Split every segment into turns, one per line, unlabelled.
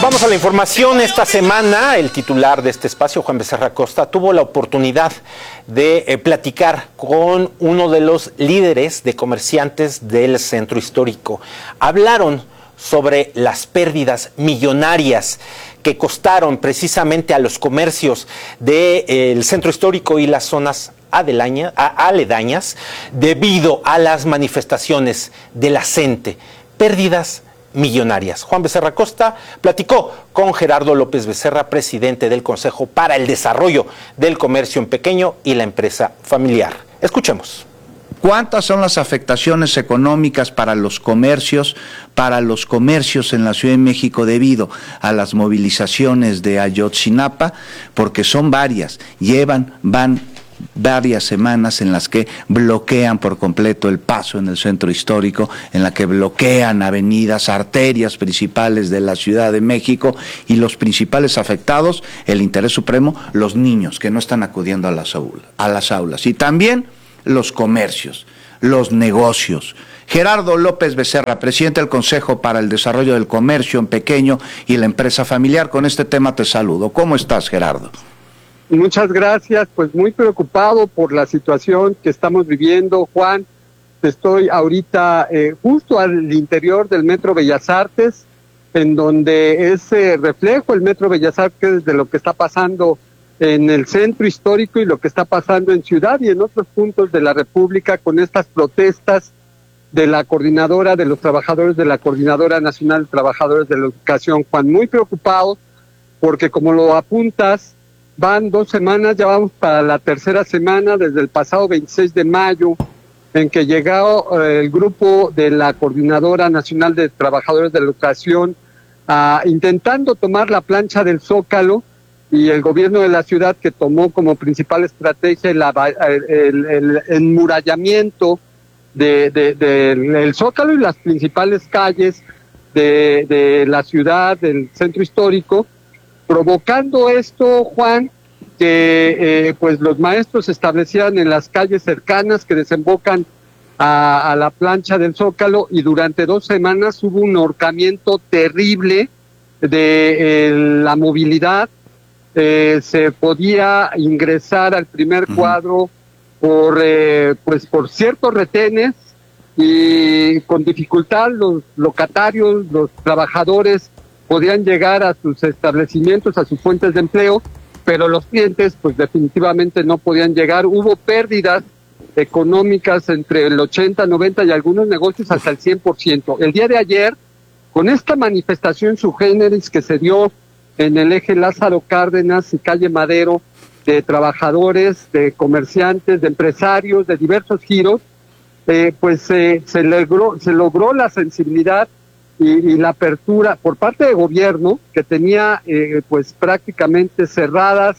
Vamos a la información. Esta semana el titular de este espacio, Juan Becerra Costa, tuvo la oportunidad de platicar con uno de los líderes de comerciantes del centro histórico. Hablaron sobre las pérdidas millonarias que costaron precisamente a los comercios del centro histórico y las zonas aledañas debido a las manifestaciones de la CENTE. Pérdidas millonarias. Juan Becerra Costa platicó con Gerardo López Becerra, presidente del Consejo para el Desarrollo del Comercio en Pequeño y la Empresa Familiar. Escuchemos.
¿Cuántas son las afectaciones económicas para los comercios en la Ciudad de México debido a las movilizaciones de Ayotzinapa? Porque son varias, van varias semanas en las que bloquean por completo el paso en el centro histórico, en la que bloquean avenidas, arterias principales de la Ciudad de México, y los principales afectados, el interés supremo, los niños que no están acudiendo a las aulas, y también los comercios, los negocios. Gerardo López Becerra, presidente del Consejo para el Desarrollo del Comercio en Pequeño y la Empresa Familiar, con este tema te saludo. ¿Cómo estás, Gerardo?
Muchas gracias, pues muy preocupado por la situación que estamos viviendo, Juan. Estoy ahorita justo al interior del Metro Bellas Artes, en donde es reflejo el Metro Bellas Artes de lo que está pasando en el centro histórico y lo que está pasando en Ciudad y en otros puntos de la República con estas protestas de la coordinadora de los trabajadores de la Coordinadora Nacional de Trabajadores de la Educación. Juan, muy preocupados porque, como lo apuntas, van 2 semanas, ya vamos para la tercera semana, desde el pasado 26 de mayo, en que llegó el grupo de la Coordinadora Nacional de Trabajadores de la Educación intentando tomar la plancha del Zócalo, y el gobierno de la ciudad, que tomó como principal estrategia el enmurallamiento del Zócalo y las principales calles de la ciudad, del centro histórico, provocando esto, Juan, que pues los maestros se establecían en las calles cercanas que desembocan a la plancha del Zócalo, y durante 2 semanas hubo un ahorcamiento terrible de la movilidad. Se podía ingresar al primer cuadro por ciertos retenes, y con dificultad los locatarios, los trabajadores podían llegar a sus establecimientos, a sus fuentes de empleo, pero los clientes pues definitivamente no podían llegar. Hubo pérdidas económicas entre el 80, 90 y algunos negocios hasta el 100%. El día de ayer, con esta manifestación sui generis que se dio en el eje Lázaro Cárdenas y calle Madero, de trabajadores, de comerciantes, de empresarios, de diversos giros, se logró la sensibilidad y la apertura por parte del gobierno, que tenía pues prácticamente cerradas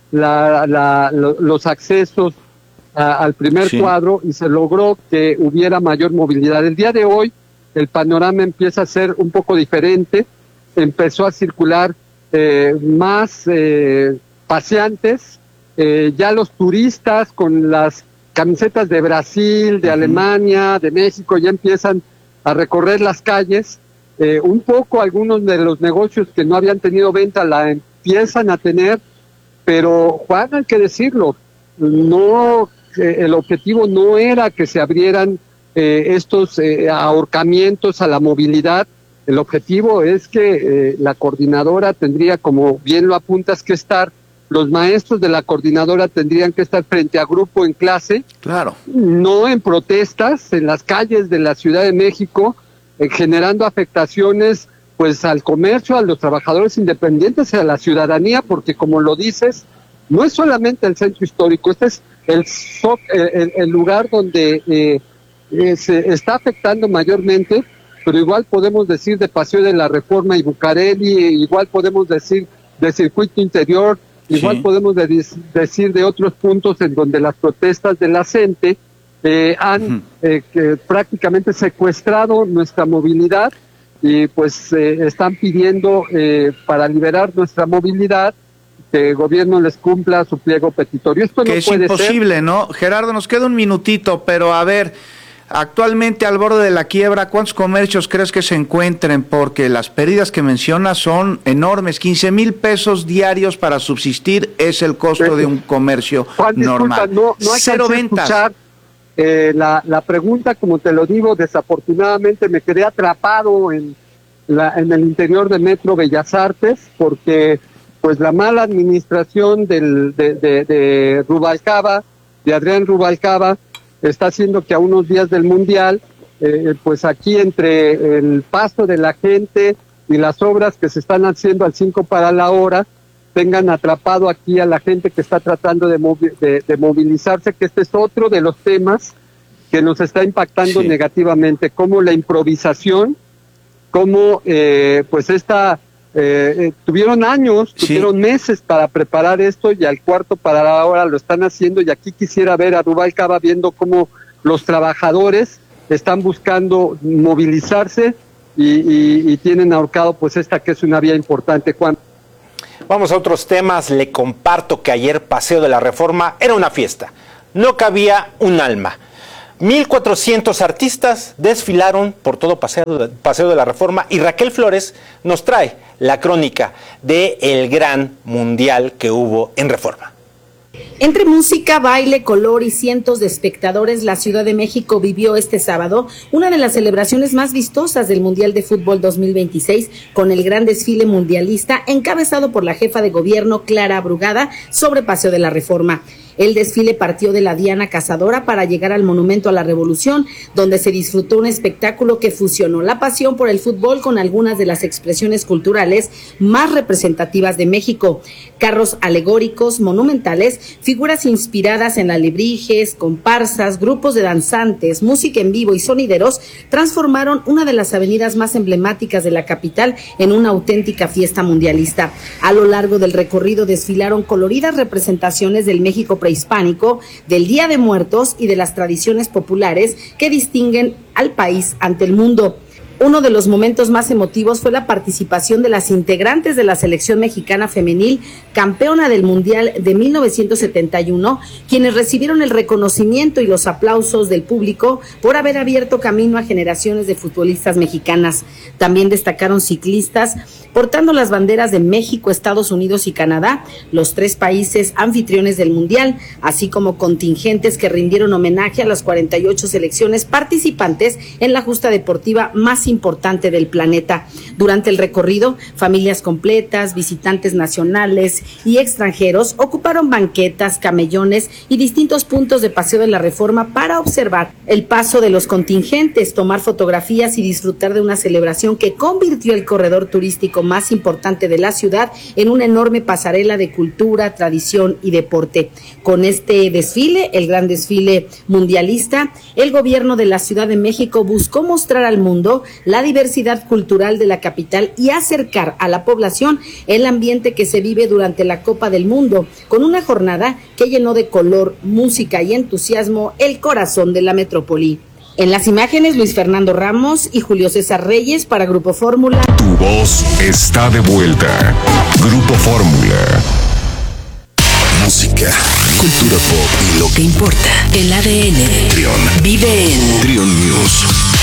los accesos al primer cuadro, y se logró que hubiera mayor movilidad. El día de hoy el panorama empieza a ser un poco diferente, empezó a circular más paseantes, ya los turistas con las camisetas de Brasil, de Alemania, de México, ya empiezan a recorrer las calles. Un poco algunos de los negocios que no habían tenido venta la empiezan a tener, pero, Juan, hay que decirlo, no, el objetivo no era que se abrieran estos ahorcamientos a la movilidad. El objetivo es que la coordinadora tendría, como bien lo apuntas, que estar, los maestros de la coordinadora tendrían que estar frente a grupo en clase,
claro,
no en protestas en las calles de la Ciudad de México, generando afectaciones pues al comercio, a los trabajadores independientes y a la ciudadanía, porque, como lo dices, no es solamente el centro histórico, este es el lugar donde se está afectando mayormente, pero igual podemos decir de Paseo de la Reforma y Bucareli, igual podemos decir de Circuito Interior, igual podemos decir de otros puntos en donde las protestas de la CENTE han prácticamente secuestrado nuestra movilidad, y pues están pidiendo para liberar nuestra movilidad que el gobierno les cumpla su pliego petitorio. Esto no puede ser.
Que es imposible, ¿no? Gerardo, nos queda un minutito, pero a ver, Actualmente al borde de la quiebra, ¿cuántos comercios crees que se encuentren? Porque las pérdidas que mencionas son enormes. 15,000 pesos diarios para subsistir es el costo de un comercio
Juan,
normal.
No
Cero ventas.
La pregunta, como te lo digo, desafortunadamente me quedé atrapado en el interior de Metro Bellas Artes, porque pues la mala administración de Rubalcaba, de Adrián Rubalcaba, está haciendo que a unos días del Mundial, pues aquí entre el paso de la gente y las obras que se están haciendo al 5 para la hora, tengan atrapado aquí a la gente que está tratando de movilizarse, que este es otro de los temas que nos está impactando negativamente, como la improvisación, como pues tuvieron años, tuvieron meses para preparar esto y al cuarto para la hora lo están haciendo, y aquí quisiera ver a Rubalcaba viendo cómo los trabajadores están buscando movilizarse y tienen ahorcado pues esta que es una vía importante, Juan.
Vamos a otros temas. Le comparto que ayer Paseo de la Reforma era una fiesta. No cabía un alma. 1,400 artistas desfilaron por todo Paseo de la Reforma, y Raquel Flores nos trae la crónica del gran mundial que hubo en Reforma.
Entre música, baile, color y cientos de espectadores, la Ciudad de México vivió este sábado una de las celebraciones más vistosas del Mundial de Fútbol 2026, con el gran desfile mundialista encabezado por la jefa de gobierno Clara Brugada sobre Paseo de la Reforma. El desfile partió de la Diana Cazadora para llegar al Monumento a la Revolución, donde se disfrutó un espectáculo que fusionó la pasión por el fútbol con algunas de las expresiones culturales más representativas de México. Carros alegóricos, monumentales, figuras inspiradas en alebrijes, comparsas, grupos de danzantes, música en vivo y sonideros transformaron una de las avenidas más emblemáticas de la capital en una auténtica fiesta mundialista. A lo largo del recorrido desfilaron coloridas representaciones del México prehispánico, del Día de Muertos y de las tradiciones populares que distinguen al país ante el mundo. Uno de los momentos más emotivos fue la participación de las integrantes de la selección mexicana femenil, campeona del Mundial de 1971, quienes recibieron el reconocimiento y los aplausos del público por haber abierto camino a generaciones de futbolistas mexicanas. También destacaron ciclistas portando las banderas de México, Estados Unidos y Canadá, los 3 países anfitriones del Mundial, así como contingentes que rindieron homenaje a las 48 selecciones participantes en la justa deportiva más importante del planeta. Durante el recorrido, familias completas, visitantes nacionales y extranjeros ocuparon banquetas, camellones y distintos puntos de Paseo de la Reforma para observar el paso de los contingentes, tomar fotografías y disfrutar de una celebración que convirtió el corredor turístico más importante de la ciudad en una enorme pasarela de cultura, tradición y deporte. Con este desfile, el gran desfile mundialista, el gobierno de la Ciudad de México buscó mostrar al mundo la diversidad cultural de la capital y acercar a la población el ambiente que se vive durante la Copa del Mundo, con una jornada que llenó de color, música y entusiasmo el corazón de la metrópoli. En las imágenes, Luis Fernando Ramos y Julio César Reyes para Grupo Fórmula.
Tu voz está de vuelta. Grupo Fórmula. Música, cultura pop y lo que importa.
El ADN.
Trión.
Vive en
Trión News.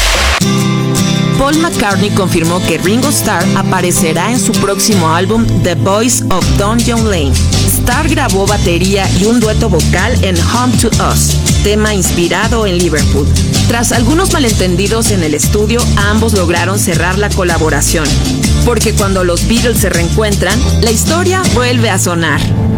Paul McCartney confirmó que Ringo Starr aparecerá en su próximo álbum The Voice of Dungeon Lane. Starr grabó batería y un dueto vocal en Home to Us, tema inspirado en Liverpool. Tras algunos malentendidos en el estudio, ambos lograron cerrar la colaboración, porque cuando los Beatles se reencuentran, la historia vuelve a sonar.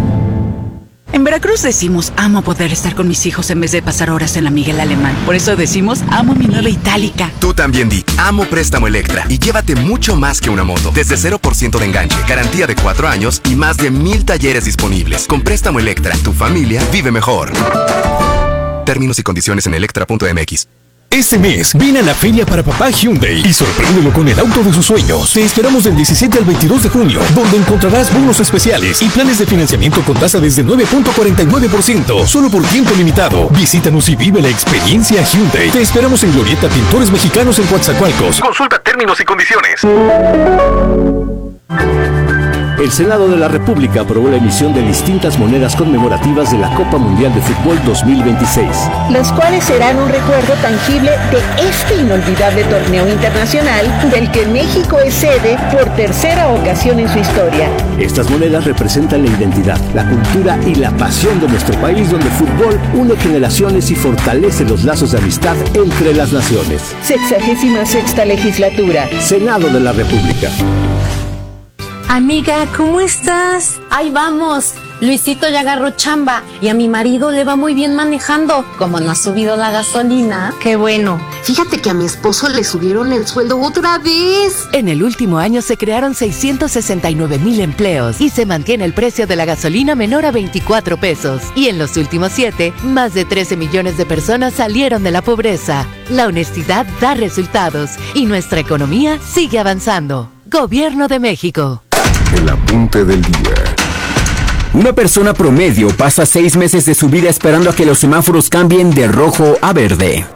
En Veracruz decimos, amo poder estar con mis hijos en vez de pasar horas en la Miguel Alemán. Por eso decimos, amo mi nueva Itálica.
Tú también di, amo Préstamo Electra y llévate mucho más que una moto. Desde 0% de enganche, garantía de 4 años y más de 1,000 talleres disponibles. Con Préstamo Electra, tu familia vive mejor. Términos y condiciones en electra.mx.
Este mes, ven a la Feria para Papá Hyundai y sorpréndelo con el auto de sus sueños. Te esperamos del 17 al 22 de junio, donde encontrarás bonos especiales y planes de financiamiento con tasa desde 9.49%, solo por tiempo limitado. Visítanos y vive la experiencia Hyundai. Te esperamos en Glorieta Pintores Mexicanos en Coatzacoalcos.
Consulta términos y condiciones.
El Senado de la República aprobó la emisión de distintas monedas conmemorativas de la Copa Mundial de Fútbol 2026.
Las cuales serán un recuerdo tangible de este inolvidable torneo internacional del que México es sede por tercera ocasión en su historia.
Estas monedas representan la identidad, la cultura y la pasión de nuestro país, donde el fútbol une generaciones y fortalece los lazos de amistad entre las naciones.
66ª legislatura.
Senado de la República.
Amiga, ¿cómo estás? Ahí vamos. Luisito ya agarró chamba y a mi marido le va muy bien manejando. Como no ha subido la gasolina.
Qué bueno. Fíjate que a mi esposo le subieron el sueldo otra vez.
En el último año se crearon 669,000 empleos y se mantiene el precio de la gasolina menor a 24 pesos. Y en los últimos 7, más de 13 millones de personas salieron de la pobreza. La honestidad da resultados y nuestra economía sigue avanzando. Gobierno de México.
El apunte del día.
Una persona promedio pasa 6 meses de su vida esperando a que los semáforos cambien de rojo a verde.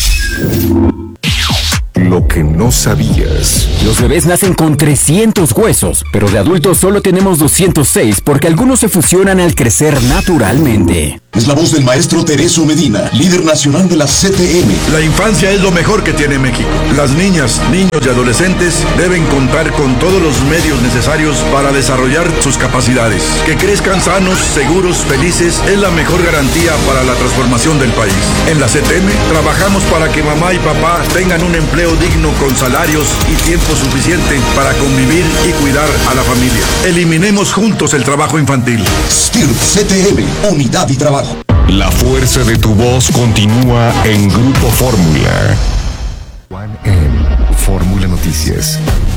Lo que no sabías.
Los bebés nacen con 300 huesos, pero de adultos solo tenemos 206 porque algunos se fusionan al crecer naturalmente.
Es la voz del maestro Tereso Medina, líder nacional de la CTM.
La infancia es lo mejor que tiene México. Las niñas, niños y adolescentes deben contar con todos los medios necesarios para desarrollar sus capacidades. Que crezcan sanos, seguros, felices es la mejor garantía para la transformación del país. En la CTM trabajamos para que mamá y papá tengan un empleo digno con salarios y tiempo suficiente para convivir y cuidar a la familia. Eliminemos juntos el trabajo infantil.
STIRP CTM, unidad y trabajo.
La fuerza de tu voz continúa en Grupo Fórmula. Juan M. Fórmula Noticias.